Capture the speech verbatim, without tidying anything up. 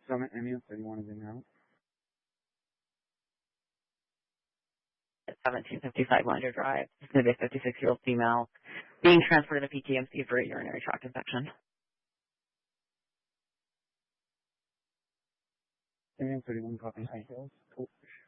Summit ambulance thirty-one is in route. seventeen fifty-five Lander Drive. It's going to be a fifty-six-year-old female being transported to P T M C for a urinary tract infection. Ambulance thirty-one, copy. High Hills. Cool.